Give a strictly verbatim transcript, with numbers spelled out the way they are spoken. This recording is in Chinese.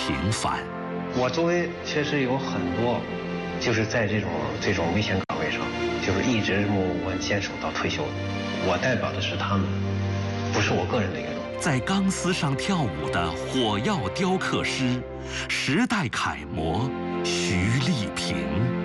平凡。 我周围确实有很多，就是在这种这种危险岗位上，就是一直默默坚守到退休的。我代表的是他们，不是我个人的运动。 在钢丝上跳舞的火药雕刻师，时代楷模徐丽萍。